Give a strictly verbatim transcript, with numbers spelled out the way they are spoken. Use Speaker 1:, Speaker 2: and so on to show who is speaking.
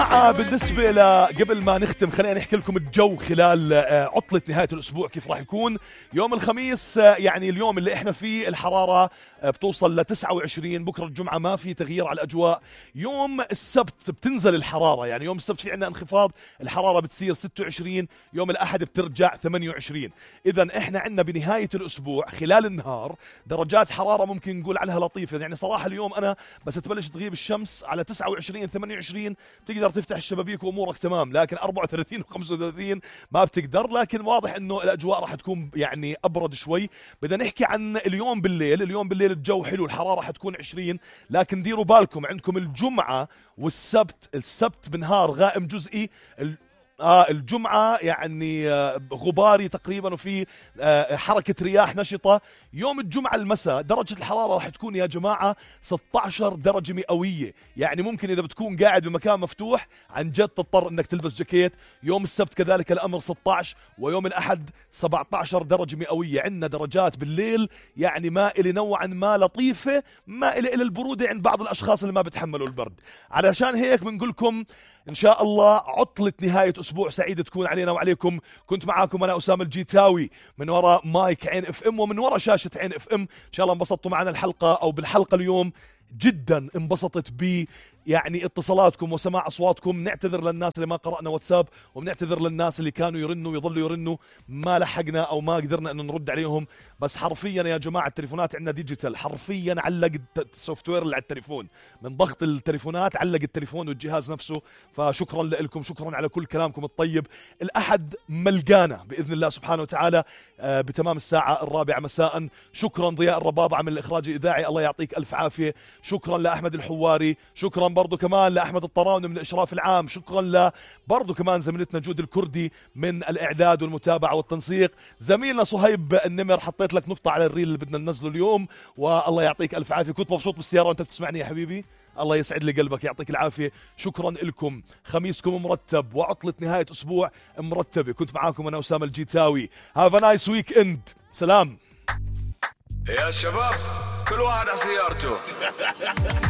Speaker 1: بالنسبة ل قبل ما نختم خلينا نحكي لكم الجو خلال عطلة نهاية الأسبوع كيف راح يكون. يوم الخميس يعني اليوم اللي احنا فيه الحرارة بتوصل ل تسعة وعشرين، بكرة الجمعة ما في تغيير على الأجواء، يوم السبت بتنزل الحرارة، يعني يوم السبت في عندنا انخفاض، الحرارة بتصير ستة وعشرين، يوم الأحد بترجع ثمانية وعشرين. إذا احنا عندنا بنهاية الأسبوع خلال النهار درجات حرارة ممكن نقول عنها لطيفة، يعني صراحة اليوم أنا بس تبلش تغيب الشمس على تسعة وعشرين ثمانية وعشرين بتقدر تفتح الشبابيك وأمورك تمام، لكن أربعة وثلاثين وخمسة وثلاثين ما بتقدر. لكن واضح إنه الأجواء راح تكون يعني أبرد شوي. بدنا نحكي عن اليوم بالليل. اليوم بالليل الجو حلو، الحرارة حتكون عشرين، لكن ديروا بالكم عندكم الجمعة والسبت، السبت بنهار غائم جزئي، آه الجمعة يعني آه غباري تقريبا وفي آه حركة رياح نشطة. يوم الجمعة المساء درجة الحرارة راح تكون يا جماعة ستة عشر درجة مئوية، يعني ممكن إذا بتكون قاعد بمكان مفتوح عن جد تضطر إنك تلبس جاكيت. يوم السبت كذلك الأمر ستة عشر، ويوم الأحد سبعة عشر درجة مئوية. عندنا درجات بالليل يعني مائلة نوعا ما لطيفة، مائلة إلى البرودة عند بعض الأشخاص اللي ما بتحملوا البرد. علشان هيك بنقول لكم إن شاء الله عطلة نهاية أسبوع سعيدة تكون علينا وعليكم. كنت معاكم أنا أسامة الجيتاوي من وراء مايك عين اف ام ومن وراء شاشة عين اف ام. إن شاء الله انبسطتوا معنا الحلقة أو بالحلقة اليوم، جدا انبسطت ب يعني اتصالاتكم وسماع أصواتكم. نعتذر للناس اللي ما قرأنا واتساب، وبنعتذر للناس اللي كانوا يرنوا ويظلوا يرنوا ما لحقنا أو ما قدرنا أن نرد عليهم. بس حرفيا يا جماعة التليفونات عندنا ديجيتال، حرفيا علق السوفت وير اللي على التليفون من ضغط التليفونات، علق التليفون والجهاز نفسه. فشكرا لكم، شكرا على كل كلامكم الطيب. الأحد ملقانا بإذن الله سبحانه وتعالى بتمام الساعة الرابعة مساء. شكرا ضياء الرباب عمل الإخراج الإذاعي، الله يعطيك ألف عافية. شكرا لأحمد الحواري، شكرا برضو كمان لأحمد الطراوني من الإشراف العام، شكرا ل برضو كمان زميلتنا جود الكردي من الإعداد والمتابعة والتنسيق، زميلنا صهيب النمر حطيت لك نقطة على الريل اللي بدنا ننزله اليوم، والله يعطيك ألف عافية. كنت مبسوط بالسيارة وأنت بتسمعني يا حبيبي، الله يسعد لي قلبك، يعطيك العافية. شكرا لكم، خميسكم مرتب وعطلة نهاية أسبوع مرتبة. كنت معاكم أنا أسامة الجيتاوي. Have a nice weekend. سلام
Speaker 2: يا شباب، كل واحد على سيارته.